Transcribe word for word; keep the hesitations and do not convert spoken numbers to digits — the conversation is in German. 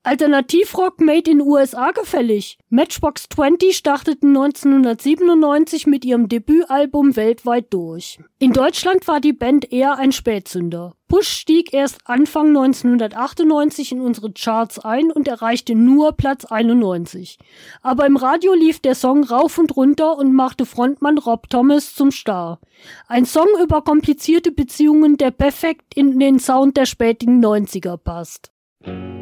Alternativrock made in U S A gefällig. Matchbox zwanzig starteten neunzehnhundertsiebenundneunzig mit ihrem Debütalbum weltweit durch. In Deutschland war die Band eher ein Spätzünder. Push stieg erst Anfang neunzehnhundertachtundneunzig in unsere Charts ein und erreichte nur Platz einundneunzig. Aber im Radio lief der Song rauf und runter und machte Frontmann Rob Thomas zum Star. Ein Song über komplizierte Beziehungen, der perfekt in den Sound der späten neunziger passt.